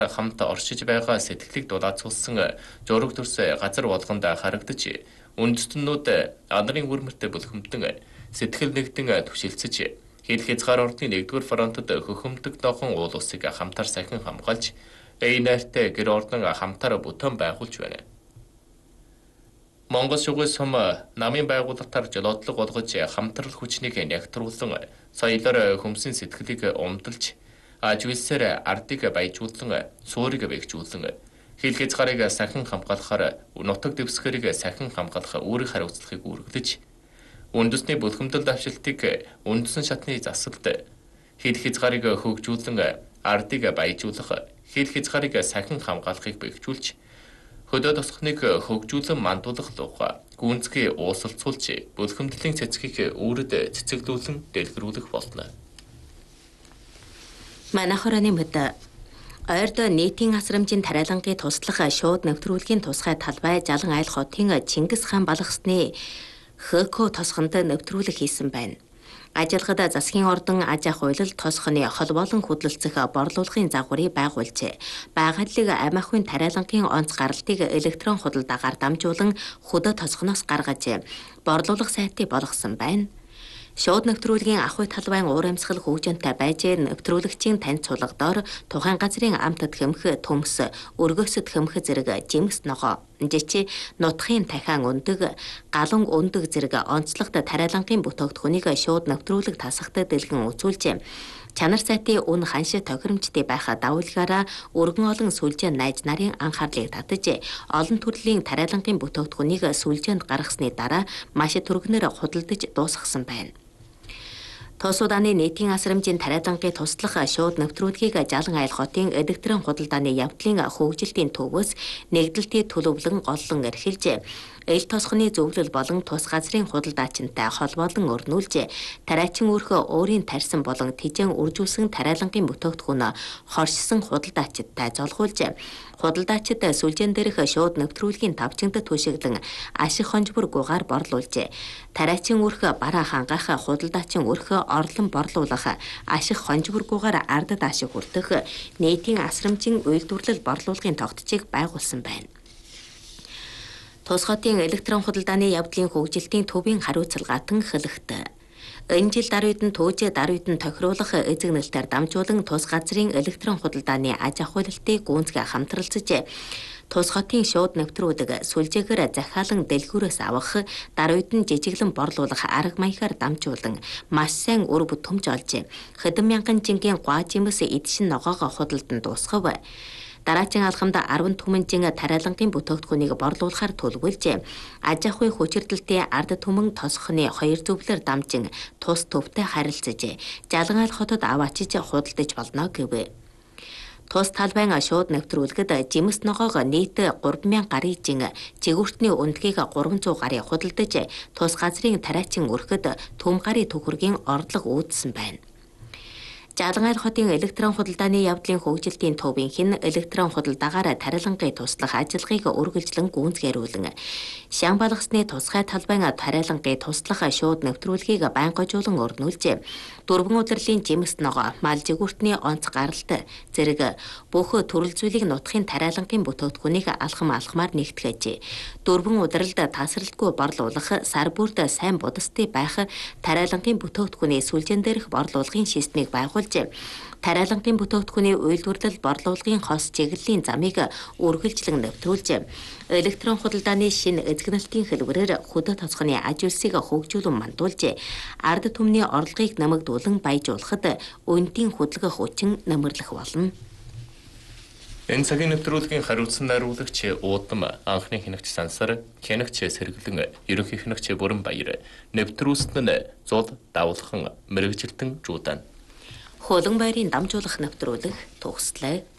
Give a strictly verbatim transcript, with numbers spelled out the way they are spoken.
хамт оршиж байгаа сэтгэлийг дулаацуулсан жураг төрс газар болгонд харагдаж үндэстнүүд анарын үрмэрт бүлхэмтэн сэтгэл нэгдэн түшилцэж хэд хязгаар ордны нэгдүгээр фронтод хөхөмдөг дохон уул усыг хамтар сахин хамгаалж эйнэртэй гэр ордон хамтар бүтэн байгуулж байна. Монгол шугал сум намын байгууллагатар жолоодлого болгож хамтрал хүчнийг нягтруулсан соёлоор хүмсийн сэтгэлийг умдалж аж үйлсээр ардыг баяжуулан суурийг бэхжүүлэн хил хязгаарыг сахин хамгаалахаар нутаг дэвсгэрийг сахин хамгаалах үүрэг хариуцлагыг үргэлж үндэсний бүлхэмдэл давшилтыг үндэсэн шатны засалд хил хязгаарыг хөгжүүлэн ардыг баяжуулах хил хязгаарыг сахин хамгаалахыг бэхжүүлж хөдөө тосгоныг хөгжүүлэн мандуулах луга гүнзгий уусалцуулж бүлхэмдлийн цэцгийг үүрэд цэцэглүүлэн дэлгэрүүлэх болно. Манайх хорооны мэд ойрд нийтийн асрамжийн тариалангийн туслах шууд нэвтрүүлгийн тусгай талбай Жалан айл хотын Чингис хаан балгасны Хөкө тосгонд нэвтрүүлэг хийсэн байна. Ажилгад засгийн ордон аж ахуй уйлал тосгоны холбоолон хөдөлцөх борлуулгын загварыг байгуулжээ. Байгууллыг амь ахуйн тариалангийн онц гаралтыг электрон худалдаагаар дамжуулан хөдөө тосгоноос гаргажээ. Борлуулах сайтыг болгосон байна. Шууд нэвтрүүлгийн ахуй талбайн уур амьсгал хөгжинтэй байж нэвтрүүлэгчийн танд цулгадоор тухайн газрын амт тхэмх төмс өргөөсөд тхэмх зэрэг жимс ногоо жичи нутгийн дахиан өндөг галан өндөг зэрэг онцлогт тариалангийн бүтээгдэхүүнийг шууд нэвтрүүлэг тасахад дэлгэн үзүүлжээ. Чанар сайтын үн ханши тохиромжтой байх давуулгаараа өргөн олон сүлжээ найз нарын анхаарлыг татаж олон төрлийн тариалангийн бүтээгдэхүүнийг сүлжээнд гаргасны дараа маш түргэнээр худалдаж дуусгасан байна. Тосуудааны нийтийн асрамжийн тариалангийн туслах шууд нэвтрүүлгийг Жалан айл хотын электрон худалдааны явдлын хөгжилтийн төвөөс нэгдэлтийн төлөвлөн голлон эрхэлжээ. Эл тосгоны зөвлөл болон тус газрын худалдаачинтай холбоолон өрнүүлж тариачин өрхөө өөрийн тарьсан болон тижэн үржүүлсэн тариалангийн бүтээгдэхүүн хоршсон худалдаачидтай золгуулж худалдаачид сүлжээн дээрх шууд нэвтрүүлгийн тавчинд түшиглэн ашиг хонжбор гугаар борлуулжээ. Тариачин өрхөө бараа хангах худалдаачин өрхөө орлон борлуулах ашиг хонжбор гугаар ардад ашиг хүртэх нийтийн асрамжийн үйлдвэрлэл борлуулгын тогтцыг байгуулсан байна. Тус хотын электрон худалдааны явдлын хөгжилтийн төвийн хариуцлагаатан хэлэхдээ энэ жил даруйд нь төөж даруйд нь тохируулах эзэг нэлтээр дамжуулан тус газрын электрон худалдааны аж ахуйлалтыг гүнзгий хамтралцаж тус хотын шууд нэвтрүүлэг сүлжээгээр захиалан дэлгүүрээс авах даруйд нь жижиглэн борлуулах арга маягаар дамжуулан маш сайн үр бүтэмж олж хэдэн мянган жингийн гуа жимс эдшин ногоогоо худалдан дуусгав. Дараагийн алхамд арван түмэнжин тариалангийн бүтээгдэхүүнийг борлуулахар төлөвлөж аж ахуй хүчирдэлтэй ард түмэн тосгоны хоёр зөвлөөр дамжин тус төвтэй харилцаж Жалан айл хотод аваачиж худалдаж болно гэв. Тус талбайн шууд нэвтрүүлгэд жимс ногоог нийт гурван мянга гаруй жин жигүүртний өндгийг гурван зуун гарыг худалдаж тус газрын тариачин өрхөд төм гарыг төхөргийн ордлого үүдсэн байна. Жалан айл хотын электрон худалдааны явдлын хөгжилтийн төвийнх нь электрон худалдаагаар тариалангийн туслах ажиллагааг үргэлжлэн гүйцэтгүүлэн шан балгасны тусгай талбайн тариалангийн туслах шууд нэвтрүүлгийг байнгажуулан өрнүүлж дөрвөн удирлын жимс ногоо мал жигүүртний онц гаралт зэрэг бүх төрөл зүйлийг нутгийн тариалангийн бүтээгдэхүүнийг алхам алхмаар нэгтгэж дөрвөн удиралд тасралтгүй борлуулах сар бүрд сайн будастай байх тариалангийн бүтээгдэхүүний сүлжээн дээрх борлуулгын системийг байгуул тариалангийн бүтээгдэхүүний үйлдвэрлэл борлуулгын хос чиглэлийн замыг үргэлжлэн нэвтрүүлж электрон худалдааны шинэ эзэгнэлтийн хэлбэрээр хөдөө тосгоны аж үйлсийг хөгжүүлэн мандуулж ард түмний орлогыг нэмэгдүүлэн баяжуулахад үнэтийн хөдөлгөх хүчин нэмэрлэх болно. Энэ цагийн нэвтрүүлгийн хариуцсан найруулагч Уудам анхны хянагч Сансар, хянагч Сэргэлэн, ерөнхий хянагч Бүрэн Баяр, нэвтрүүлсэн нь Зул Давлхан, Мэргэжилтэн Жуудан. Хуулан баярын дамжуулах нэвтрүүлэг төгслөө.